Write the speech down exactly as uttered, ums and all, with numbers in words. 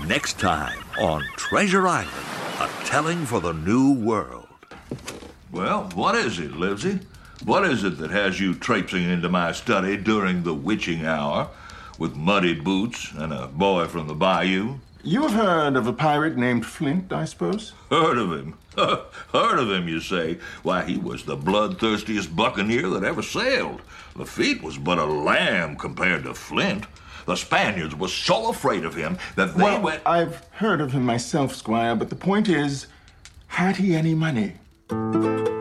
Next time on Treasure Island, a telling for the new world. Well, what is it, Livesey? What is it that has you traipsing into my study during the witching hour with muddy boots and a boy from the bayou? You've heard of a pirate named Flint, I suppose? Heard of him? Heard of him, you say? Why, he was the bloodthirstiest buccaneer that ever sailed. Lafitte was but a lamb compared to Flint. The Spaniards were so afraid of him that they well, went... I've heard of him myself, Squire, but the point is, had he any money?